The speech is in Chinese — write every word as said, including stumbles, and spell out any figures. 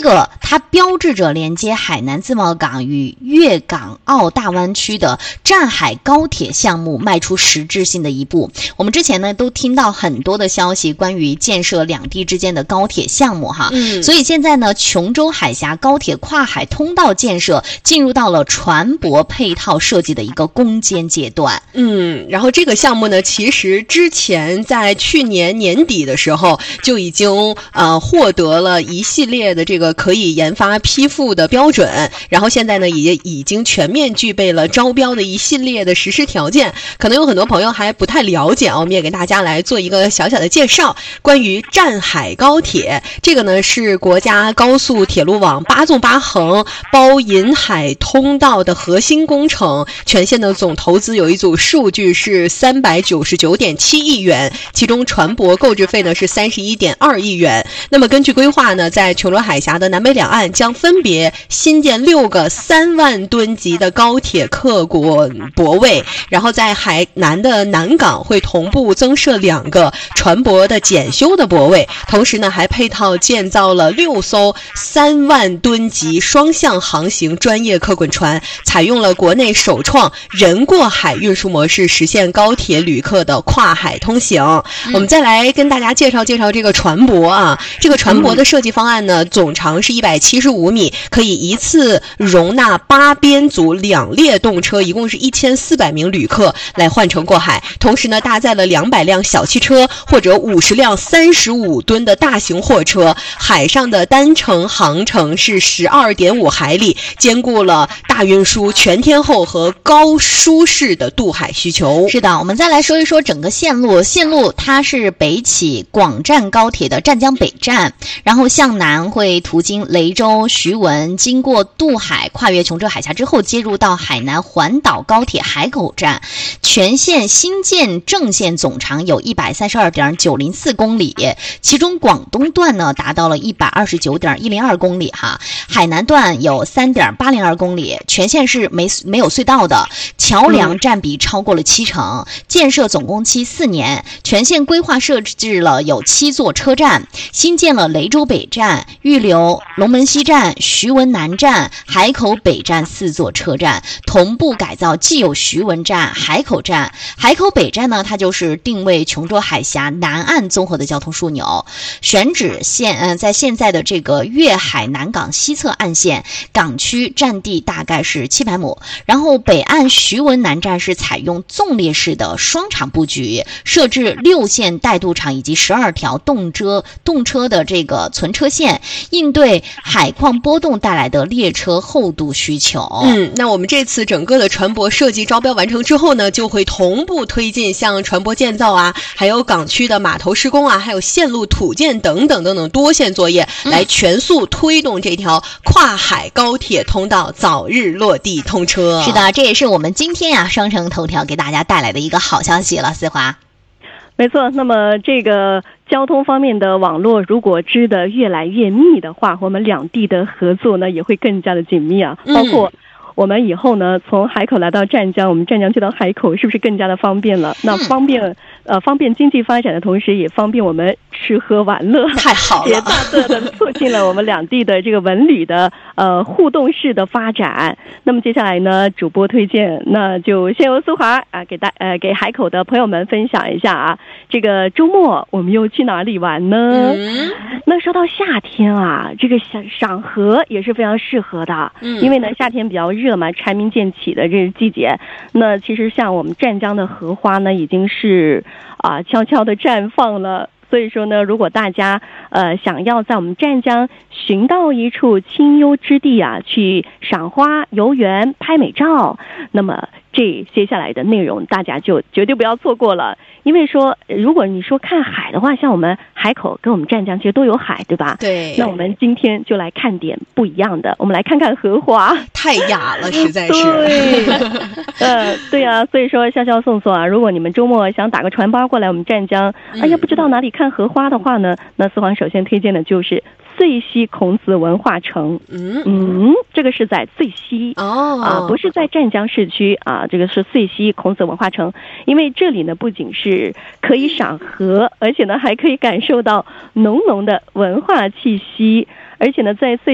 个它标志着连接海南自贸港与粤港澳大湾区的站海高铁项目迈出实质性的一步。我们之前呢都听到很多的消息关于建设两地之间的高铁项目哈，嗯，所以现在呢琼州海峡高铁跨海通道建设进入到了船舶配套设计的一个攻坚阶段。 嗯，然后这个项目呢其实之前在去年年底的时候就已经呃获得了一系列的这个可以研发批复的标准，然后现在呢也已经全面具备了招标的一系列的实施条件。可能有很多朋友还不太了解啊，我们也给大家来做一个小小的介绍。关于站海高铁，这个呢是国家高速铁路网八纵八横包银海通道的核心工程，全线的总投资有一组数据是三百九十九点七亿元，其中船舶购置费呢是三十一点二亿元。那么根据规划呢，在琼州海峡的南北两岸将分别新建六个三万吨级的高铁客国泊位，然后在海南的南港会同步增设两个船舶的检修的泊位，同时呢还配套建造了六艘三万吨级双向航行专业客滚船，采用了国内首创人过海运输模式，实现高铁旅客的跨海通行。嗯、我们再来跟大家介绍介绍这个船舶啊，这个船舶的设计方案呢，总长是一百七十五米，可以一次容纳八编组两列动车，一共是一千四百名旅客来换乘过海。同时呢，搭载了两百辆小汽车或者五十辆三十五吨的大型货车，海上的单程航程是十二点五海里，兼顾了大运输、全天候和高舒适的渡海需求。 是的，我们再来说一说整个线路。线路它是北起广湛高铁的湛江北站，然后向南会途经雷州、徐闻，经过渡海，跨越琼州海峡之后，接入到海南环岛高铁海口站。全线新建正线总长有一百三十二点九零四公里，其中广东段呢达到了一百二十九点一零二公里哈，海南段有三点八零二公里，全线是没没有隧道的，桥梁占比超过了七成，建设总工期四年，全线规划设置了有七座车站，新建了雷州北站、预留龙门西站、徐闻南站、海口北站四座车站，同步改造既有徐闻站、海口站。海口北站呢，它就是定位琼州海峡南岸综合的交通枢纽，选址现呃在现在的这个粤海南港西侧岸线，港区占地大概是七百亩。然后北岸徐闻南站是采用纵列式的双场布局，设置六线带渡场以及十二条动车动车的这个存车线，应对海况波动带来的列车厚度需求。 嗯，那我们这次整个的船舶设计招标完成之后呢，就会同步推进像船舶建造啊，还有港区的码头施工啊，还有线路土建等等等等多线作业，来全速推动这条跨海高铁通道早日落地通车。 是的，这也是我们今天呀商城头条给大家带来的一个好消息了，思华。 没错，那么这个交通方面的网络如果织得越来越密的话，我们两地的合作呢也会更加的紧密啊，包括我们以后呢从海口来到湛江，我们湛江去到海口是不是更加的方便了？那方便呃方便经济发展的同时，也方便我们吃喝玩乐， 太好了， 也大大的促进了我们两地的这个文旅的呃互动式的发展。那么接下来呢，主播推荐，那就先由苏华啊给大呃给海口的朋友们分享一下啊，这个周末我们又去哪里玩呢？嗯、那说到夏天啊，这个赏荷也是非常适合的，嗯、因为呢夏天比较热嘛，蝉鸣渐起的这个季节。那其实像我们湛江的荷花呢，已经是啊悄悄的绽放了。所以说呢，如果大家呃想要在我们湛江寻到一处清幽之地啊，去赏花、游园、拍美照，那么这接下来的内容大家就绝对不要错过了。因为说如果你说看海的话，像我们海口跟我们湛江其实都有海，对吧？ 对。 那我们今天就来看点不一样的，我们来看看荷花。 太雅了，实在是。 对，呃，对啊，所以说笑笑送送啊，如果你们周末想打个船包过来我们湛江，嗯、哎呀不知道哪里看荷花的话呢，那四皇首先推荐的就是遂溪孔子文化城。嗯嗯，这个是在遂溪哦，啊，不是在湛江市区啊，这个是遂溪孔子文化城。因为这里呢不仅是可以赏荷，而且呢还可以感受到浓浓的文化气息，而且呢在遂